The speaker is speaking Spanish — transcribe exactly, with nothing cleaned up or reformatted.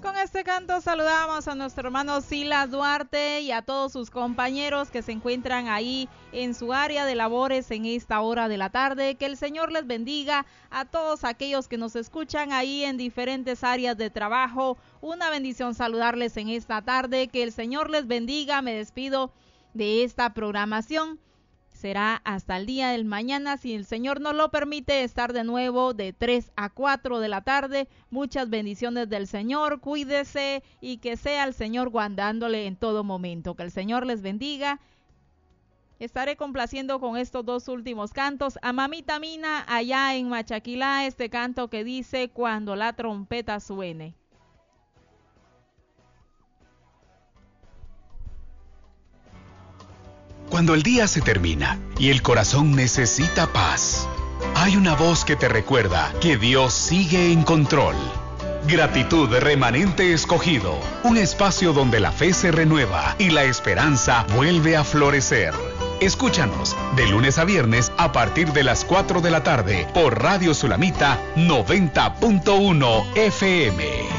Con este canto saludamos a nuestro hermano Silas Duarte y a todos sus compañeros que se encuentran ahí en su área de labores en esta hora de la tarde. Que el Señor les bendiga a todos aquellos que nos escuchan ahí en diferentes áreas de trabajo. Una bendición saludarles en esta tarde. Que el Señor les bendiga. Me despido de esta programación. Será hasta el día del mañana, si el Señor nos lo permite, estar de nuevo de tres a cuatro de la tarde. Muchas bendiciones del Señor, cuídese y que sea el Señor guardándole en todo momento. Que el Señor les bendiga. Estaré complaciendo con estos dos últimos cantos. A Mamita Mina, allá en Machaquilá, este canto que dice Cuando la trompeta suene. Cuando el día se termina y el corazón necesita paz, hay una voz que te recuerda que Dios sigue en control. Gratitud Remanente Escogido, un espacio donde la fe se renueva y la esperanza vuelve a florecer. Escúchanos de lunes a viernes a partir de las cuatro de la tarde por Radio Sulamita noventa punto uno F M.